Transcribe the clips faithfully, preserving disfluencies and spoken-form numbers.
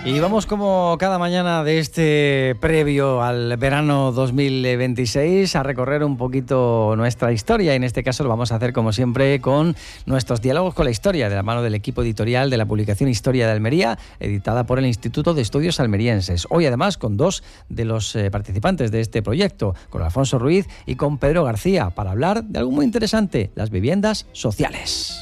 Y vamos como cada mañana de este previo al verano dos mil veintiséis a recorrer un poquito nuestra historia. Y en este caso lo vamos a hacer como siempre con nuestros diálogos con la historia, de la mano del equipo editorial de la publicación Historia de Almería, editada por el Instituto de Estudios Almerienses. Hoy además con dos de los eh, participantes de este proyecto, con Alfonso Ruiz y con Pedro García, para hablar de algo muy interesante, las viviendas sociales.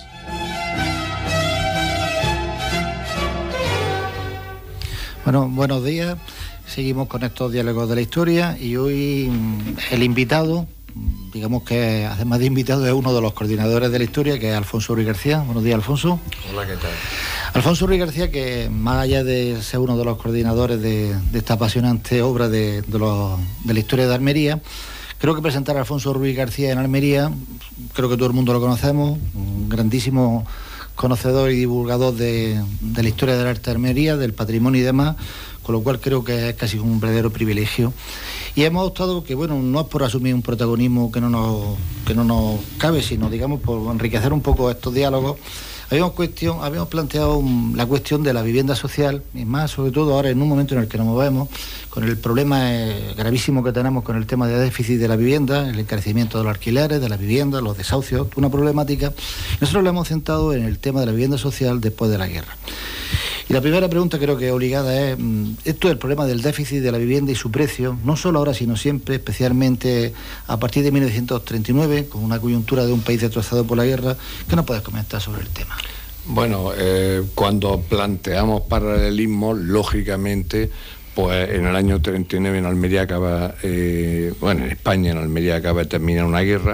Bueno, buenos días. Seguimos con estos diálogos de la historia y hoy el invitado, digamos que además de invitado es uno de los coordinadores de la historia, que es Alfonso Ruiz García. Buenos días, Alfonso. Hola, ¿qué tal? Alfonso Ruiz García, que más allá de ser uno de los coordinadores de, de esta apasionante obra de, de, los, de la historia de Almería, creo que presentar a Alfonso Ruiz García en Almería, creo que todo el mundo lo conocemos, un grandísimo conocedor y divulgador de, de la historia del arte de Almería, del patrimonio y demás, con lo cual creo que es casi un verdadero privilegio. Y hemos optado que, bueno, no es por asumir un protagonismo que no nos, que no nos cabe, sino, digamos, por enriquecer un poco estos diálogos. Habíamos, cuestión, habíamos planteado un, la cuestión de la vivienda social, y más sobre todo ahora en un momento en el que nos movemos, con el problema eh, gravísimo que tenemos con el tema de déficit de la vivienda, el encarecimiento de los alquileres, de la vivienda, los desahucios, una problemática. Nosotros lo hemos centrado en el tema de la vivienda social después de la guerra. Y la primera pregunta creo que obligada es, esto es el problema del déficit de la vivienda y su precio, no solo ahora sino siempre, especialmente a partir de mil novecientos treinta y nueve, con una coyuntura de un país destrozado por la guerra. ¿Qué nos puedes comentar sobre el tema? Bueno, eh, cuando planteamos paralelismos, lógicamente, pues en el año treinta y nueve en Almería acaba, eh, bueno, en España en Almería acaba de terminar una guerra,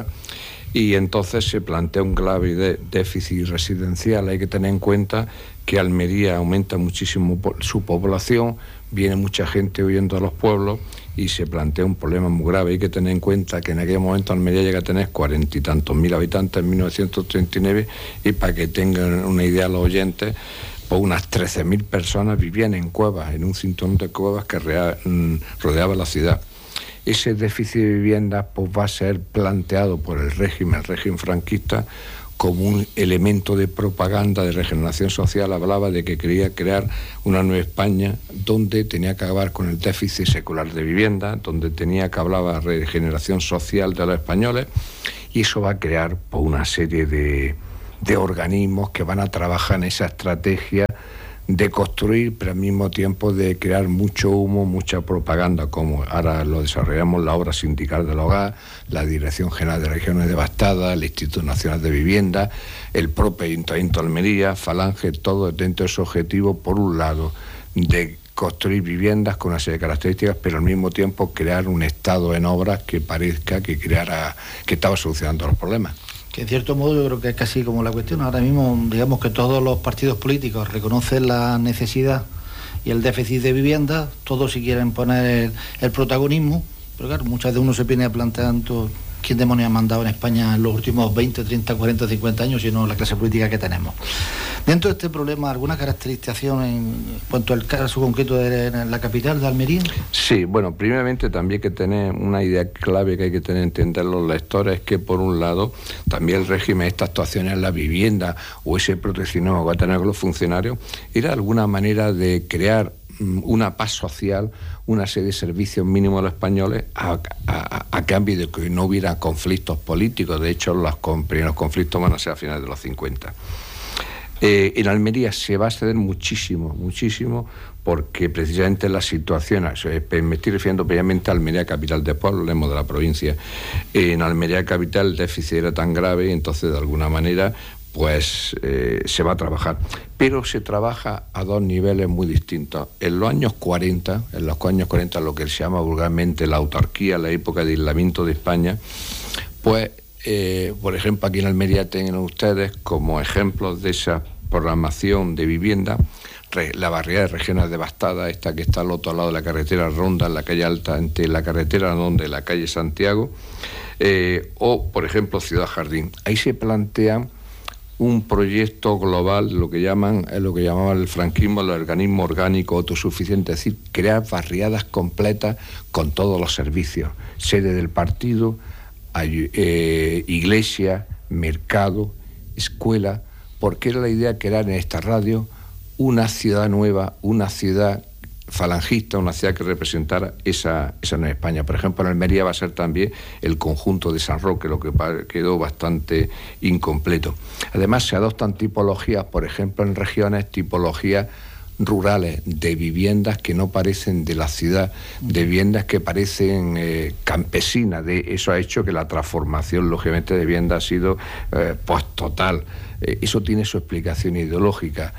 y entonces se plantea un grave de déficit residencial. Hay que tener en cuenta que Almería aumenta muchísimo su población, viene mucha gente huyendo a los pueblos y se plantea un problema muy grave. Hay que tener en cuenta que en aquel momento Almería llega a tener cuarenta y tantos mil habitantes en mil novecientos treinta y nueve, y para que tengan una idea los oyentes, pues unas trece mil personas vivían en cuevas, en un cinturón de cuevas que rea, rodeaba la ciudad. Ese déficit de viviendas pues va a ser planteado por el régimen, el régimen franquista, como un elemento de propaganda de regeneración social. Hablaba de que quería crear una nueva España donde tenía que acabar con el déficit secular de vivienda, donde tenía que hablar de regeneración social de los españoles, y eso va a crear pues, una serie de, de organismos que van a trabajar en esa estrategia de construir, pero al mismo tiempo de crear mucho humo, mucha propaganda, como ahora lo desarrollamos la obra sindical del hogar, la Dirección General de Regiones Devastadas, el Instituto Nacional de Vivienda, el propio Ayuntamiento de Almería, Falange, todo dentro de ese objetivo, por un lado, de construir viviendas con una serie de características, pero al mismo tiempo crear un estado en obras que parezca que creara, que estaba solucionando los problemas. Que en cierto modo yo creo que es casi como la cuestión. Ahora mismo, digamos que todos los partidos políticos reconocen la necesidad y el déficit de vivienda, todos si quieren poner el, el protagonismo, pero claro, muchas veces uno se viene planteando quién demonios ha mandado en España en los últimos veinte, treinta, cuarenta, cincuenta años, sino la clase política que tenemos. Dentro de este problema, ¿alguna caracterización en cuanto al caso concreto de la capital de Almería? Sí, bueno, primeramente también hay que tener una idea clave que hay que tener entender los lectores, es que por un lado también el régimen, esta actuación en la vivienda o ese proteccionismo que va a tener con los funcionarios, era alguna manera de crear una paz social, una serie de servicios mínimos a los españoles a, a, a cambio de que no hubiera conflictos políticos. De hecho, los primeros conflictos van a ser a finales de los cincuenta. Eh, en Almería se va a ceder muchísimo, muchísimo, porque precisamente la situación, me estoy refiriendo previamente a Almería capital, después hablemos de la provincia. En Almería capital el déficit era tan grave, y entonces de alguna manera pues eh, se va a trabajar, pero se trabaja a dos niveles muy distintos. En los años cuarenta, en los años cuarenta, lo que se llama vulgarmente la autarquía, la época de aislamiento de España, pues, eh, por ejemplo, aquí en Almería tienen ustedes como ejemplos de esa programación de vivienda, la barriada de Regiones Devastadas, esta que está al otro lado de la carretera Ronda, en la calle Alta, entre la carretera Ronda y la calle Santiago, eh, o, por ejemplo, Ciudad Jardín. Ahí se plantean un proyecto global, lo que llaman, es lo que llamaba el franquismo, el organismo orgánico autosuficiente, es decir, crear barriadas completas con todos los servicios, sede del partido, eh, iglesia, mercado, escuela, porque era la idea crear en esta radio una ciudad nueva, una ciudad falangista, una ciudad que representara esa, esa Nueva España. Por ejemplo, en Almería va a ser también el conjunto de San Roque, lo que quedó bastante incompleto. Además, se adoptan tipologías, por ejemplo, en regiones, tipologías rurales de viviendas que no parecen de la ciudad, de viviendas que parecen eh, campesinas. De eso ha hecho que la transformación, lógicamente, de vivienda ha sido eh, pues total. Eh, eso tiene su explicación ideológica.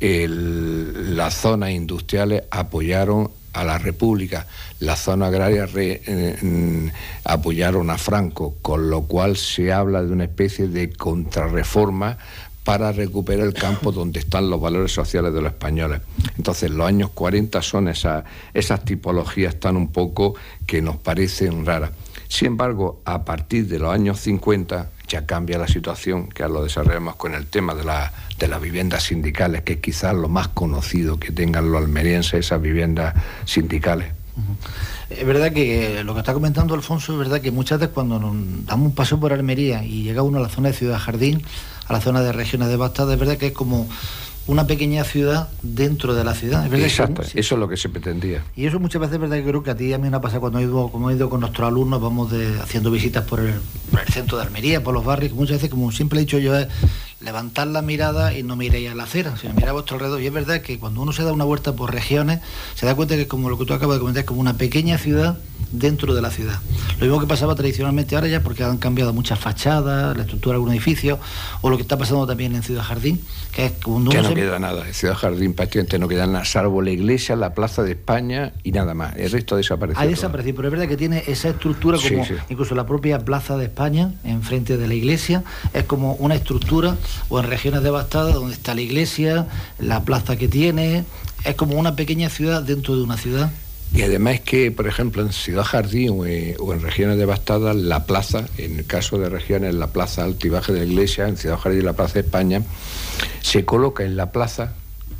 El, las zonas industriales apoyaron a la República, las zonas agrarias re, eh, apoyaron a Franco, con lo cual se habla de una especie de contrarreforma para recuperar el campo donde están los valores sociales de los españoles. Entonces, los años cuarenta son esas, esas tipologías tan un poco que nos parecen raras. Sin embargo, a partir de los años cincuenta ya cambia la situación, que lo desarrollamos con el tema de, la, de las viviendas sindicales, que es quizás lo más conocido que tengan los almerienses, esas viviendas sindicales. Uh-huh. Es verdad que lo que está comentando Alfonso, es verdad que muchas veces cuando nos damos un paseo por Almería y llega uno a la zona de Ciudad Jardín, a la zona de regiones devastadas, es verdad que es como una pequeña ciudad dentro de la ciudad. ¿Es verdad? Exacto, que, sí. Eso es lo que se pretendía. Y eso muchas veces es verdad que creo que a ti y a mí me ha pasado cuando he ido, como he ido con nuestros alumnos, vamos de, haciendo visitas por el, por el centro de Almería, por los barrios, que muchas veces, como siempre he dicho yo, es levantar la mirada y no miréis a la acera, sino mirar a vuestro alrededor. Y es verdad que cuando uno se da una vuelta por regiones, se da cuenta que es como lo que tú acabas de comentar, es como una pequeña ciudad dentro de la ciudad. Lo mismo que pasaba tradicionalmente ahora ya, porque han cambiado muchas fachadas, la estructura de algún edificio, o lo que está pasando también en Ciudad Jardín, que es cuando ya uno no se... queda nada, en Ciudad Jardín prácticamente no queda nada, salvo la iglesia, la Plaza de España y nada más. El resto ha desaparecido. Ha desaparecido, pero es verdad que tiene esa estructura como sí, sí. Incluso la propia Plaza de España, enfrente de la iglesia, es como una estructura, o en regiones devastadas donde está la iglesia, la plaza que tiene, es como una pequeña ciudad dentro de una ciudad. Y además es que, por ejemplo, en Ciudad Jardín o en, o en regiones devastadas, la plaza, en el caso de regiones, la plaza alta y baja de la iglesia, en Ciudad Jardín y la Plaza de España, se coloca en la plaza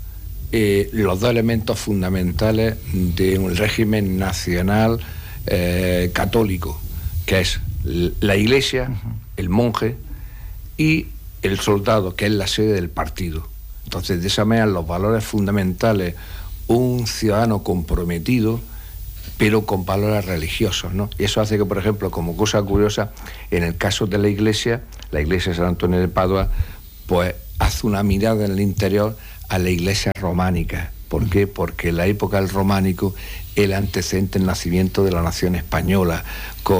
eh, los dos elementos fundamentales de un régimen nacional eh, católico, que es la iglesia, uh-huh. el monje y el soldado, que es la sede del partido. Entonces, de esa manera, los valores fundamentales, un ciudadano comprometido, pero con valores religiosos, ¿no? Y eso hace que, por ejemplo, como cosa curiosa, en el caso de la iglesia, la iglesia de San Antonio de Padua, pues hace una mirada en el interior a la iglesia románica. ¿Por qué? Porque en la época del románico, el antecedente del nacimiento de la nación española, con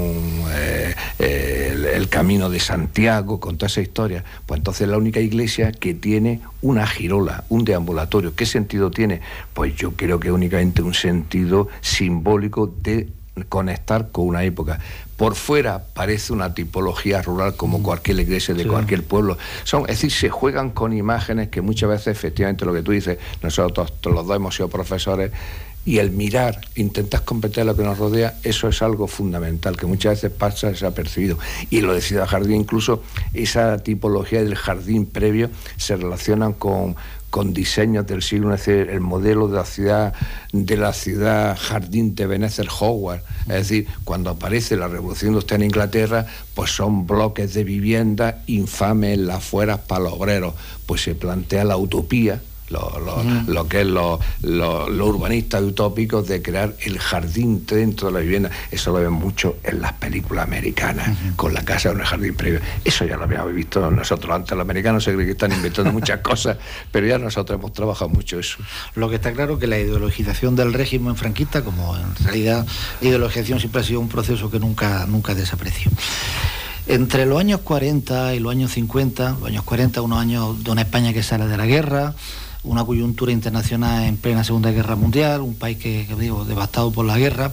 eh, eh, el, el camino de Santiago, con toda esa historia, pues entonces es la única iglesia que tiene una girola, un deambulatorio. ¿Qué sentido tiene? Pues yo creo que únicamente un sentido simbólico de conectar con una época. Por fuera parece una tipología rural como cualquier iglesia de sí. cualquier pueblo. Son, es decir, se juegan con imágenes que muchas veces, efectivamente, lo que tú dices, nosotros los dos hemos sido profesores, y el mirar, intentar comprender lo que nos rodea, eso es algo fundamental, que muchas veces pasa desapercibido. Y lo de Ciudad Jardín, incluso esa tipología del jardín previo se relacionan con, con diseños del siglo, es decir, el modelo de la ciudad, de la ciudad jardín de Ebenezer Howard. Es decir, cuando aparece la Revolución Industrial en Inglaterra, pues son bloques de vivienda infames en las afueras para los obreros. Pues se plantea la utopía, Lo, lo, uh-huh. lo que es los lo, lo urbanistas utópicos de crear el jardín dentro de la vivienda. Eso lo ven mucho en las películas americanas, uh-huh. con la casa en el jardín previo. Eso ya lo habíamos visto nosotros antes. Los americanos se creen que están inventando muchas cosas, pero ya nosotros hemos trabajado mucho eso. Lo que está claro es que la ideologización del régimen franquista, como en realidad la ideologización siempre ha sido un proceso que nunca, nunca desapareció. Entre los años cuarenta y los años cincuenta, los años cuarenta, unos años de una España que sale de la guerra, una coyuntura internacional en plena Segunda Guerra Mundial, un país que, que digo, devastado por la guerra,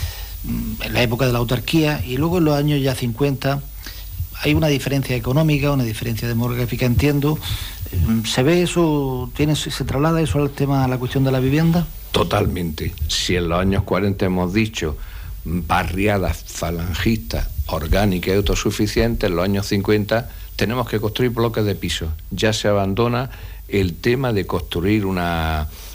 en la época de la autarquía, y luego en los años ya cincuenta hay una diferencia económica, una diferencia demográfica, entiendo. ¿Se ve eso, tiene, se traslada eso al tema, a la cuestión de la vivienda? Totalmente. Si en los años cuarenta hemos dicho barriadas falangistas, orgánicas y autosuficientes, en los años cincuenta tenemos que construir bloques de pisos. Ya se abandona el tema de construir una,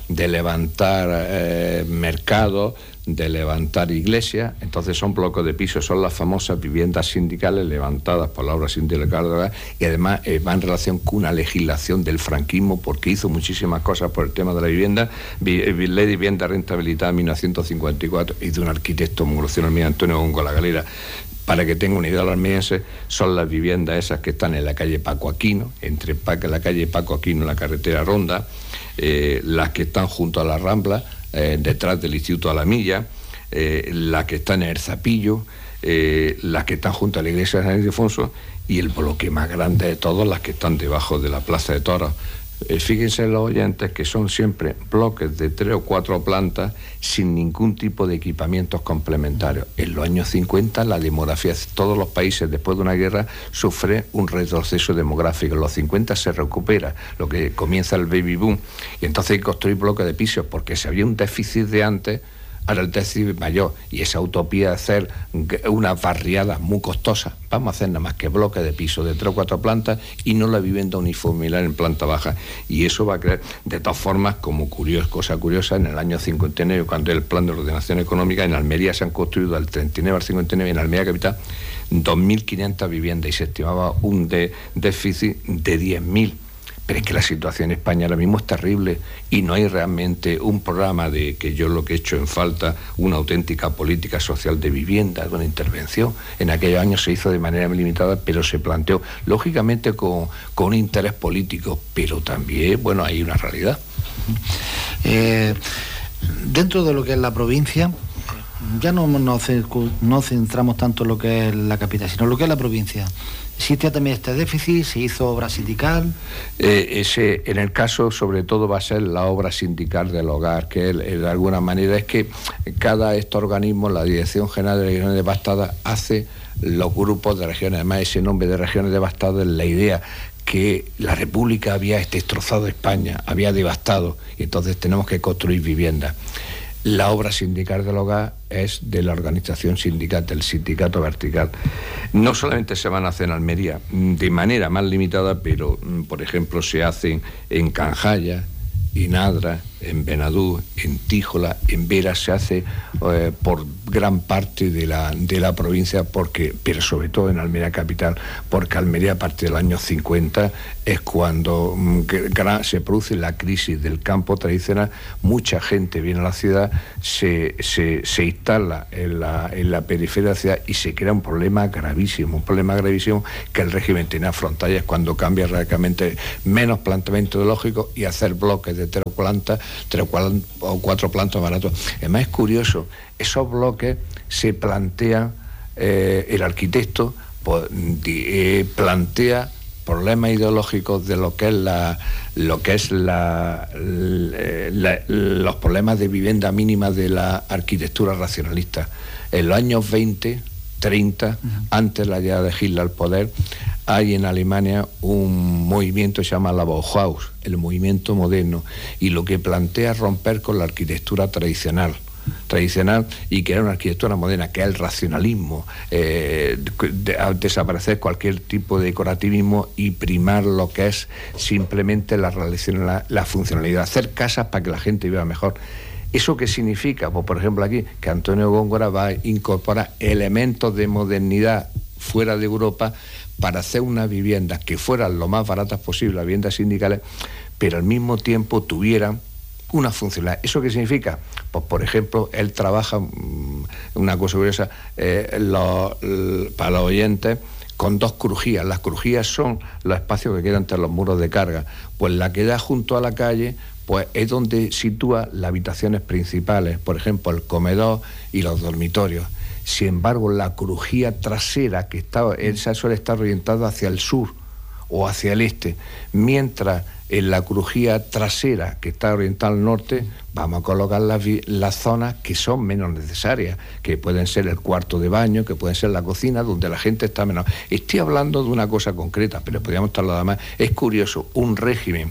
de levantar eh, mercados, de levantar iglesias. Entonces son bloques de pisos, son las famosas viviendas sindicales levantadas por la obra sindical, y además eh, va en relación con una legislación del franquismo, porque hizo muchísimas cosas por el tema de la vivienda. Ley de vivienda rentabilidad en mil novecientos cincuenta y cuatro, y de un arquitecto muy conocido, el mío, Antonio Góngora La Galera. Para que tenga una idea, los almerienses, son las viviendas esas que están en la calle Paco Aquino, entre la calle Paco Aquino y la carretera Ronda, eh, las que están junto a la Rambla, eh, detrás del Instituto a la Milla, eh, las que están en el Zapillo, eh, las que están junto a la iglesia de San Ildefonso, y el bloque más grande de todos, las que están debajo de la Plaza de Toros. Eh, fíjense los oyentes que son siempre bloques de tres o cuatro plantas sin ningún tipo de equipamientos complementarios. En los años cincuenta la demografía, todos los países después de una guerra sufre un retroceso demográfico. En los cincuenta se recupera lo que comienza el baby boom, y entonces hay que construir bloques de pisos, porque si había un déficit de antes, ahora el déficit mayor, y esa utopía de hacer unas barriadas muy costosas, vamos a hacer nada más que bloques de pisos de tres o cuatro plantas y no la vivienda uniformidad en planta baja, y eso va a crear, de todas formas, como curioso, cosa curiosa, en el año cincuenta y nueve, cuando el plan de ordenación económica, en Almería se han construido del treinta y nueve al cincuenta y nueve, en Almería capital, dos mil quinientas viviendas, y se estimaba un de, déficit de diez mil. Pero es que la situación en España ahora mismo es terrible, y no hay realmente un programa de que yo lo que he hecho en falta, una auténtica política social de vivienda, de una intervención. En aquellos años se hizo de manera limitada, pero se planteó, lógicamente con, con un interés político, pero también, bueno, hay una realidad. Eh, dentro de lo que es la provincia, ya no nos no centramos tanto en lo que es la capital, sino en lo que es la provincia. ¿Existía también este déficit? ¿Se hizo obra sindical? Eh, ese, en el caso, sobre todo, va a ser la obra sindical del hogar, que eh, de alguna manera es que cada este organismo, la Dirección General de Regiones Devastadas, hace los grupos de regiones. Además, ese nombre de regiones devastadas es la idea que la República había destrozado España, había devastado, y entonces tenemos que construir viviendas. La obra sindical del hogar es de la organización sindical, del sindicato vertical. No solamente se van a hacer en Almería, de manera más limitada, pero, por ejemplo, se hacen en Canjaya, en Adra, en Benadú, en Tíjola, en Vera, se hace eh, por gran parte de la, de la provincia, porque, pero sobre todo en Almería capital, porque Almería a partir del año cincuenta es cuando mm, gran, se produce la crisis del campo tradicional, mucha gente viene a la ciudad, se, se, se instala en la, en la periferia de la ciudad, y se crea un problema gravísimo, un problema gravísimo que el régimen tiene que afrontar, y es cuando cambia radicalmente, menos planteamiento ideológico y hacer bloques de tres plantas, tres o cuatro plantas baratos. Además es curioso, esos bloques se plantean, eh, el arquitecto pues, eh, plantea problemas ideológicos de lo que es la lo que es la, la, la los problemas de vivienda mínima de la arquitectura racionalista. En los años veinte, treinta, uh-huh. antes de la llegada de Hitler al poder, hay en Alemania un movimiento que se llama la Bauhaus, el movimiento moderno, y lo que plantea es romper con la arquitectura tradicional, tradicional y crear una arquitectura moderna, que es el racionalismo, eh, de, de, desaparecer cualquier tipo de decorativismo y primar lo que es simplemente la, la, la funcionalidad, hacer casas para que la gente viva mejor. ¿Eso qué significa? Pues, por ejemplo, aquí, que Antonio Góngora va a incorporar elementos de modernidad fuera de Europa para hacer unas viviendas que fueran lo más baratas posible, las viviendas sindicales, pero al mismo tiempo tuvieran una funcionalidad. ¿Eso qué significa? Pues, por ejemplo, él trabaja, una cosa curiosa, eh, lo, para los oyentes, con dos crujías. Las crujías son los espacios que quedan entre los muros de carga. Pues la que da junto a la calle, pues es donde sitúa las habitaciones principales, por ejemplo, el comedor y los dormitorios. Sin embargo, la crujía trasera, que está, esa suele estar orientada hacia el sur o hacia el este, mientras en la crujía trasera, que está orientada al norte, vamos a colocar las, las zonas que son menos necesarias, que pueden ser el cuarto de baño, que pueden ser la cocina, donde la gente está menos. Estoy hablando de una cosa concreta, pero podríamos trasladar más. Es curioso, un régimen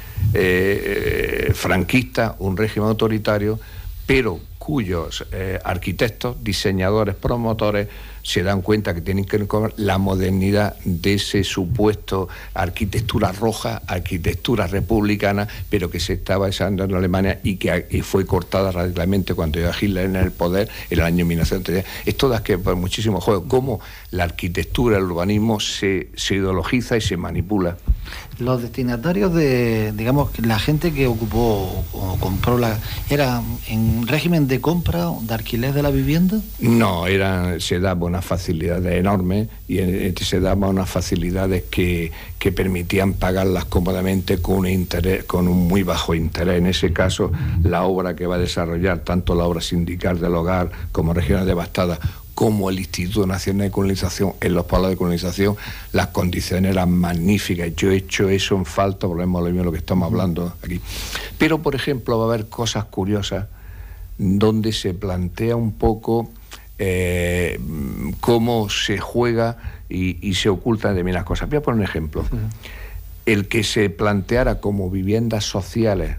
eh, eh, franquista, un régimen autoritario, pero cuyos eh, arquitectos, diseñadores, promotores se dan cuenta que tienen que cobrar la modernidad de ese supuesto arquitectura roja, arquitectura republicana, pero que se estaba desarrollando en Alemania y que y fue cortada radicalmente cuando llegó Hitler en el poder en el año mil novecientos treinta. Esto da que por muchísimos juegos, cómo la arquitectura, el urbanismo se, se ideologiza y se manipula. Los destinatarios de, digamos, la gente que ocupó o compró la, ¿era en régimen de compra o de alquiler de la vivienda? No, era, se daba unas facilidades enormes y se daban unas facilidades que, que permitían pagarlas cómodamente con un interés, con un muy bajo interés. En ese caso, la obra que va a desarrollar, tanto la obra sindical del hogar como regiones devastadas, como el Instituto Nacional de Colonización, en los pueblos de colonización, las condiciones eran magníficas. Yo he hecho eso en falta, volvemos a lo mismo de lo que estamos hablando aquí. Pero, por ejemplo, va a haber cosas curiosas donde se plantea un poco eh, cómo se juega y, y se ocultan determinadas cosas. Voy a poner un ejemplo. Uh-huh. El que se planteara como viviendas sociales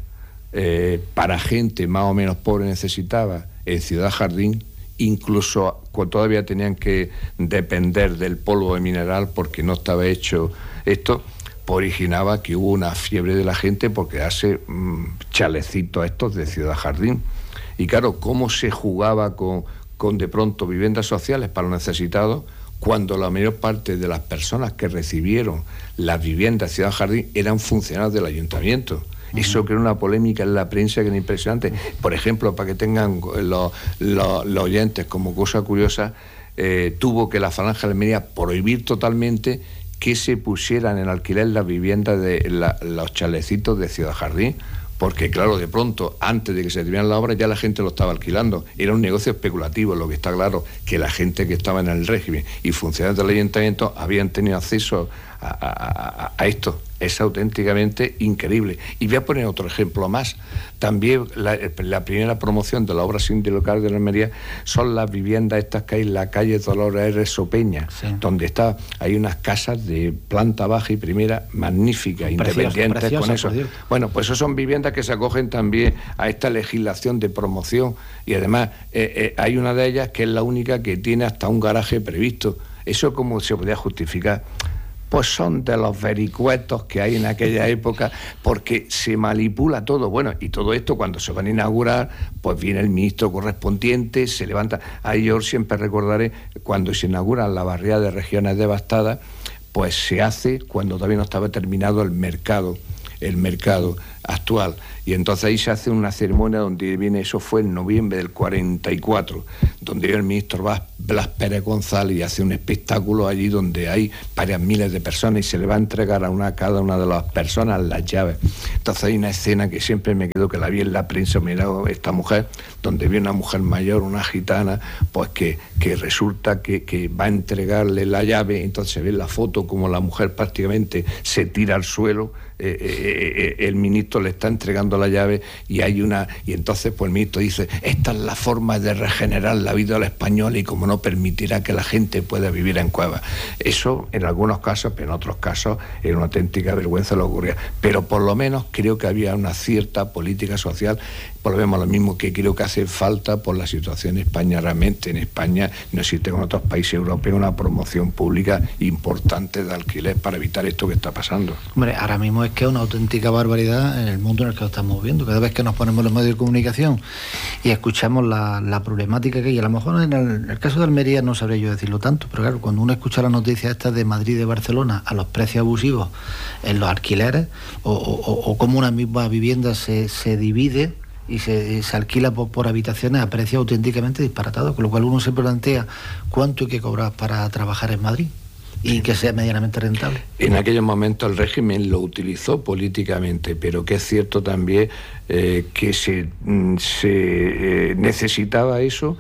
eh, para gente más o menos pobre necesitada en Ciudad Jardín, incluso cuando todavía tenían que depender del polvo de mineral porque no estaba hecho esto, pues originaba que hubo una fiebre de la gente porque hace mmm, chalecitos estos de Ciudad Jardín. Y claro, cómo se jugaba con, con de pronto viviendas sociales para los necesitados, cuando la mayor parte de las personas que recibieron las viviendas de Ciudad Jardín eran funcionarios del ayuntamiento. Eso creó una polémica en la prensa que era impresionante. Por ejemplo, para que tengan los, los, los oyentes como cosa curiosa, eh, tuvo que la Falange de Almería prohibir totalmente que se pusieran en alquiler las viviendas de la, los chalecitos de Ciudad Jardín, porque claro, de pronto, antes de que se terminaran las obras, ya la gente lo estaba alquilando. Era un negocio especulativo, lo que está claro, que la gente que estaba en el régimen y funcionarios del ayuntamiento habían tenido acceso a, a, a, a esto. Es auténticamente increíble. Y voy a poner otro ejemplo más. También la, la primera promoción de la obra sindical de la Almería son las viviendas estas que hay en la calle Dolores R. Sopeña, sí, donde está, hay unas casas de planta baja y primera magníficas, independientes preciosa, con eso. Bueno, pues eso son viviendas que se acogen también a esta legislación de promoción y además eh, eh, hay una de ellas que es la única que tiene hasta un garaje previsto. ¿Eso cómo se podría justificar? Pues son de los vericuetos que hay en aquella época, porque se manipula todo. Bueno, y todo esto cuando se van a inaugurar, pues viene el ministro correspondiente, se levanta. Ahí yo siempre recordaré, cuando se inauguran la barriada de regiones devastadas, pues se hace cuando todavía no estaba terminado el mercado, el mercado actual. Y entonces ahí se hace una ceremonia donde viene, eso fue en noviembre del cuarenta y cuatro, donde viene el ministro Blas Pérez González y hace un espectáculo allí donde hay varias miles de personas y se le va a entregar a una a cada una de las personas las llaves. Entonces hay una escena que siempre me quedo, que la vi en la prensa, mira esta mujer, donde viene una mujer mayor, una gitana, pues que, que resulta que, que va a entregarle la llave, entonces se ve la foto como la mujer prácticamente se tira al suelo, eh, eh, eh, el ministro le está entregando la llave y hay una y entonces pues el ministro dice, esta es la forma de regenerar la vida del español y como no permitirá que la gente pueda vivir en cuevas. Eso en algunos casos, pero en otros casos era una auténtica vergüenza lo que ocurría, pero por lo menos creo que había una cierta política social. Volvemos a lo mismo, que creo que hace falta por la situación en España. Realmente en España no existe con otros países europeos una promoción pública importante de alquiler para evitar esto que está pasando. Hombre, ahora mismo es que es una auténtica barbaridad en el mundo en el que lo estamos viendo. Cada vez que nos ponemos en los medios de comunicación y escuchamos la, la problemática que hay, a lo mejor en el, en el caso de Almería no sabría yo decirlo tanto, pero claro, cuando uno escucha las noticias estas de Madrid y de Barcelona a los precios abusivos en los alquileres o, o, o cómo una misma vivienda se, se divide y se, se alquila por, por habitaciones a precios auténticamente disparatados, con lo cual uno se plantea cuánto hay que cobrar para trabajar en Madrid y que sea medianamente rentable. En aquellos momentos el régimen lo utilizó políticamente, pero que es cierto también eh, que se, se eh, necesitaba eso.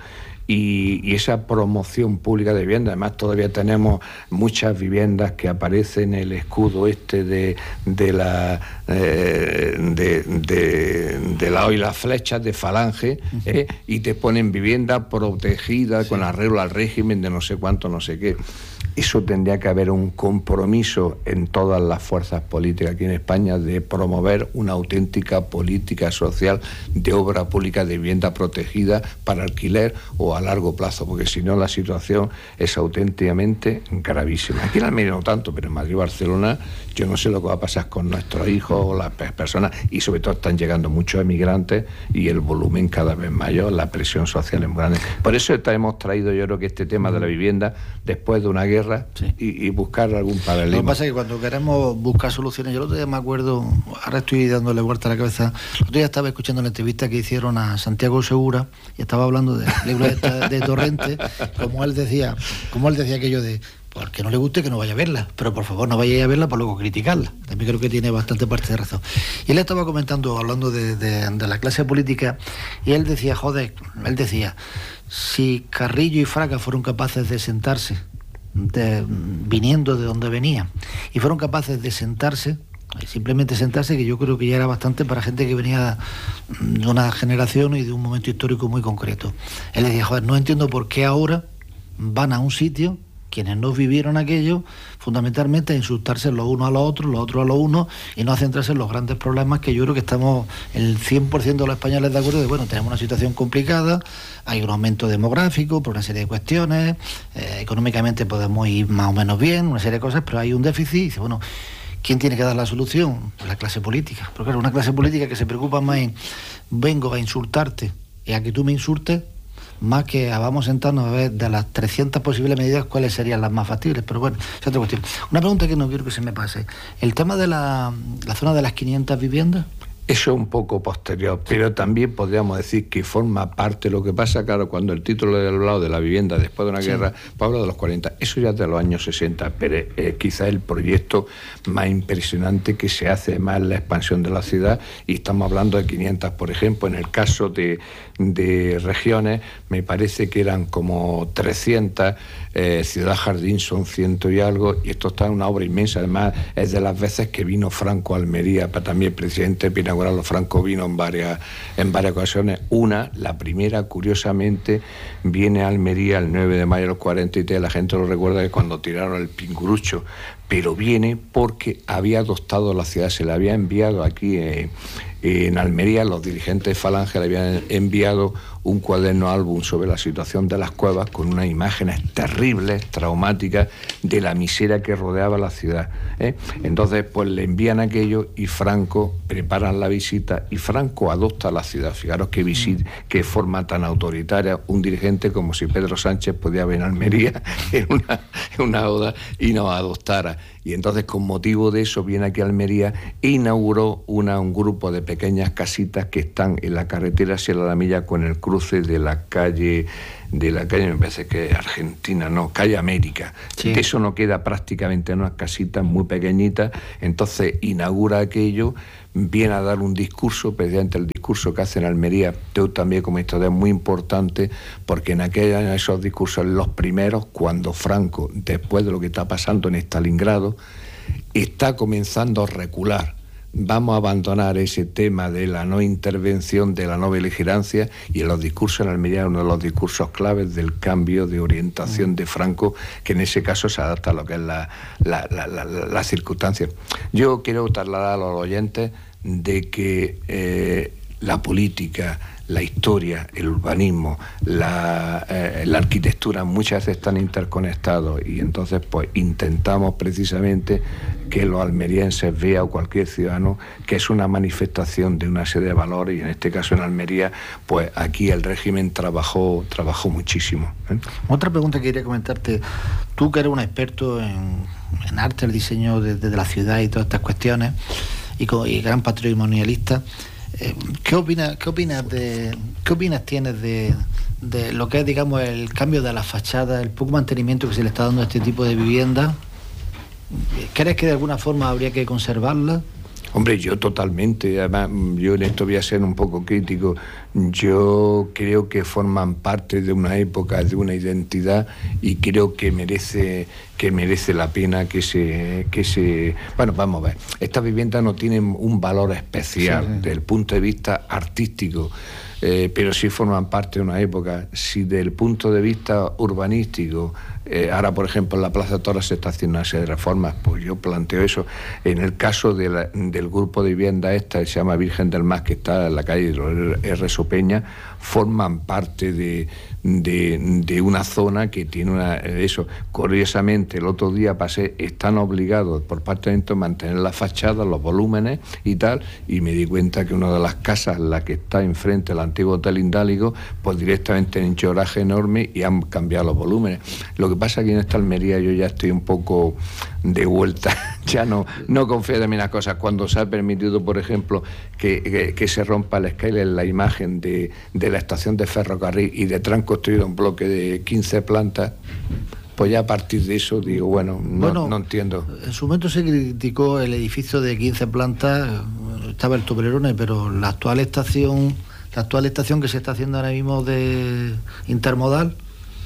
Y, y esa promoción pública de vivienda. Además todavía tenemos muchas viviendas que aparecen en el escudo este de, de la eh, de, de, de la y las flechas de Falange, eh, y te ponen vivienda protegida, sí, con arreglo al régimen de no sé cuánto, no sé qué. eso tendría que haber un compromiso en todas las fuerzas políticas aquí en España de promover una auténtica política social de obra pública de vivienda protegida para alquiler o a largo plazo, porque si no la situación es auténticamente gravísima. Aquí en Almería no tanto, pero en Madrid y Barcelona yo no sé lo que va a pasar con nuestros hijos o las personas, y sobre todo están llegando muchos emigrantes y el volumen cada vez mayor, la presión social es muy grande. Por eso hemos traído, yo creo que este tema de la vivienda después de una guerra, sí. y, y buscar algún paralelismo. Lo que pasa es que cuando queremos buscar soluciones, yo el otro día me acuerdo, ahora estoy dándole vuelta a la cabeza, el otro día estaba escuchando la entrevista que hicieron a Santiago Segura y estaba hablando de la libro de, de Torrente, como él decía, como él decía aquello de porque no le guste que no vaya a verla, pero por favor no vayáis a verla para luego criticarla. También creo que tiene bastante parte de razón. Y él estaba comentando, hablando de, de, de la clase política, y él decía, joder, él decía, si Carrillo y Fraga fueron capaces de sentarse, de, viniendo de donde venían, y fueron capaces de sentarse, simplemente sentarse, que yo creo que ya era bastante para gente que venía de una generación y de un momento histórico muy concreto. Él decía, joder, no entiendo por qué ahora van a un sitio, quienes no vivieron aquello, fundamentalmente a insultarse los unos a los otros, los otros a los unos, y no a centrarse en los grandes problemas que yo creo que estamos el cien por ciento de los españoles de acuerdo de, bueno, tenemos una situación complicada, hay un aumento demográfico por una serie de cuestiones, eh, económicamente podemos ir más o menos bien, una serie de cosas, pero hay un déficit, y dice, bueno, ¿quién tiene que dar la solución? Pues la clase política. Pero claro, una clase política que se preocupa más en vengo a insultarte y a que tú me insultes, más que a vamos a sentarnos a ver de las trescientas posibles medidas cuáles serían las más factibles. Pero bueno, es otra cuestión. Una pregunta que no quiero que se me pase. El tema de la, la zona de las quinientas viviendas. Eso es un poco posterior, pero también podríamos decir que forma parte. Lo que pasa, claro, cuando el título del hablado de la vivienda después de una sí. guerra, pues habla de los cuarenta, eso ya es de los años sesenta, pero eh, quizás el proyecto más impresionante que se hace más en la expansión de la ciudad, y estamos hablando de quinientas, por ejemplo, en el caso de, de regiones, me parece que eran como trescientas, eh, Ciudad Jardín son ciento y algo, y esto está en una obra inmensa. Además, es de las veces que vino Franco a Almería, para también el presidente Pina los Franco vino en varias, en varias ocasiones. Una, la primera, curiosamente, viene a Almería el nueve de mayo del cuarenta y tres, la gente lo recuerda que cuando tiraron el Pingurucho, pero viene porque había adoptado la ciudad, se le había enviado aquí eh, en Almería, los dirigentes de Falange le habían enviado un cuaderno álbum sobre la situación de las cuevas con unas imágenes terribles, traumáticas, de la miseria que rodeaba la ciudad, ¿eh? Entonces, pues le envían aquello y Franco preparan la visita y Franco adopta la ciudad. Fijaros qué visita, qué forma tan autoritaria, un dirigente como si Pedro Sánchez podía venir a Almería en una, en una oda y nos adoptara. Y entonces, con motivo de eso, viene aquí a Almería e inauguró una, un grupo de pequeñas casitas que están en la carretera hacia la Lamilla con el cruce de la calle, de la calle, me parece que es Argentina, no, calle América. Sí. De eso no queda prácticamente, unas casitas muy pequeñitas. Entonces inaugura aquello, viene a dar un discurso, precisamente el discurso que hace en Almería, yo también como historia muy importante, porque en aquellos años esos discursos, los primeros, cuando Franco, después de lo que está pasando en Stalingrado, está comenzando a recular. Vamos a abandonar ese tema de la no intervención, de la no beligerancia, y en los discursos en Almería, uno de los discursos claves del cambio de orientación de Franco, que en ese caso se adapta a lo que es la, la, la, la, la, la circunstancia. Yo quiero trasladar a los oyentes de que eh, la política, la historia, el urbanismo, la, eh, la arquitectura muchas veces están interconectados, y entonces pues intentamos precisamente que los almerienses vean, o cualquier ciudadano, que es una manifestación de una serie de valores, y en este caso en Almería, pues aquí el régimen trabajó, trabajó muchísimo, ¿eh? Otra pregunta que quería comentarte, tú que eres un experto en, en arte, el diseño de, de la ciudad y todas estas cuestiones, y, y gran patrimonialista, ¿Qué opinas, qué opinas de, qué opinas tienes de, de lo que es, digamos, el cambio de la fachada, el poco mantenimiento que se le está dando a este tipo de vivienda? ¿Crees que de alguna forma habría que conservarla? Hombre, yo totalmente. Además, yo en esto voy a ser un poco crítico. Yo creo que forman parte de una época, de una identidad, y creo que merece que merece la pena que se, que se... Bueno, vamos a ver, estas viviendas no tienen un valor especial, sí, sí, desde el punto de vista artístico, eh, pero sí forman parte de una época. Si desde el punto de vista urbanístico, eh, ahora por ejemplo en la Plaza Toro se está haciendo una serie de reformas, pues yo planteo eso. En el caso de la, del grupo de vivienda esta, que se llama Virgen del Mar, que está en la calle de R. Sopeña, forman parte de, de, de una zona que tiene una, eso. Curiosamente, el otro día pasé, están obligados por parte de esto a mantener la fachada, los volúmenes y tal, y me di cuenta que una de las casas, la que está enfrente del antiguo Hotel Indáligo, pues directamente en enchoraje enorme y han cambiado los volúmenes. Lo que pasa es que en esta Almería yo ya estoy un poco de vuelta, ya no, no confío en las cosas. Cuando se ha permitido, por ejemplo, que, que, que se rompa el skyline, la imagen de, de la estación de ferrocarril y detrás han construido un bloque de quince plantas, pues ya a partir de eso digo, bueno, no, bueno, no entiendo. En su momento se criticó el edificio de quince plantas, estaba el Toblerone, pero la actual estación, la actual estación que se está haciendo ahora mismo de intermodal,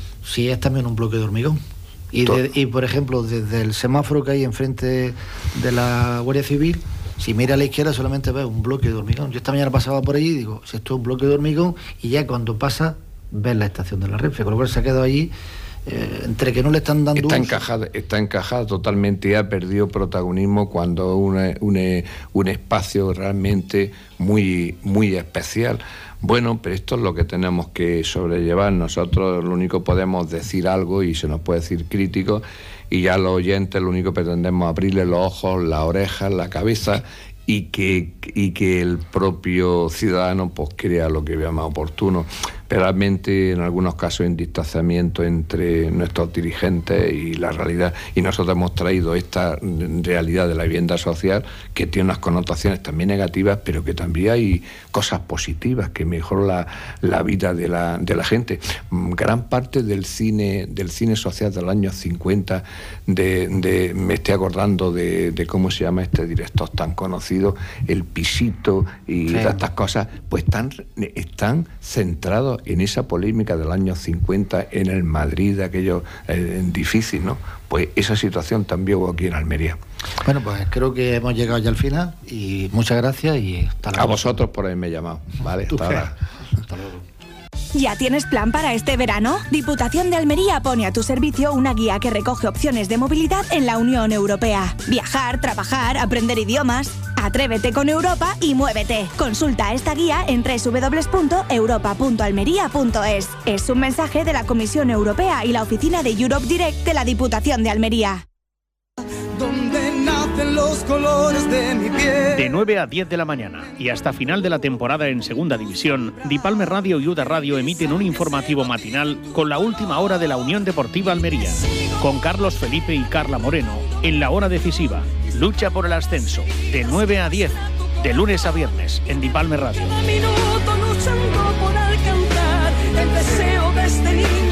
sí es también un bloque de hormigón. Y, de, y por ejemplo, desde el semáforo que hay enfrente de la Guardia Civil, si mira a la izquierda solamente ves un bloque de hormigón. Yo esta mañana pasaba por allí y digo, si esto es un bloque de hormigón, y ya cuando pasa ves la estación de la Renfe, con lo cual se ha quedado allí eh, entre que no le están dando está uso. encajada está encajada totalmente y ha perdido protagonismo cuando una, una, un espacio realmente muy muy especial. Bueno, pero esto es lo que tenemos que sobrellevar. Nosotros lo único podemos decir algo y se nos puede decir crítico, y ya los oyentes lo único que pretendemos es abrirle los ojos, las orejas, la cabeza, y que, y que el propio ciudadano pues crea lo que vea más oportuno. Pero realmente en algunos casos hay un distanciamiento entre nuestros dirigentes y la realidad, y nosotros hemos traído esta realidad de la vivienda social que tiene unas connotaciones también negativas, pero que también hay cosas positivas que mejoran la, la vida de la, de la gente. Gran parte del cine del cine social de los años cincuenta, de, de, me estoy acordando de, de cómo se llama este director tan conocido, El Pisito y sí, todas estas cosas, pues están, están centrados en esa polémica del año cincuenta en el Madrid, aquello eh, difícil, ¿no? Pues esa situación también hubo aquí en Almería. Bueno, pues creo que hemos llegado ya al final y muchas gracias y hasta la A vosotros por haberme llamado, ¿vale? Hasta ahora. Hasta luego. ¿Ya tienes plan para este verano? Diputación de Almería pone a tu servicio una guía que recoge opciones de movilidad en la Unión Europea. Viajar, trabajar, aprender idiomas. Atrévete con Europa y muévete. Consulta esta guía en doble u doble u doble u punto europa punto almería punto es. Es un mensaje de la Comisión Europea y la oficina de Europe Direct de la Diputación de Almería. Donde nacen los colores de mi piel. De nueve a diez de la mañana y hasta final de la temporada en Segunda División, Dipalme Radio y Uda Radio emiten un informativo matinal con la última hora de la Unión Deportiva Almería, con Carlos Felipe y Carla Moreno en la hora decisiva. Lucha por el ascenso, de nueve a diez, de lunes a viernes, en Dipalme Radio. Cada minuto luchando por alcanzar el deseo de este niño.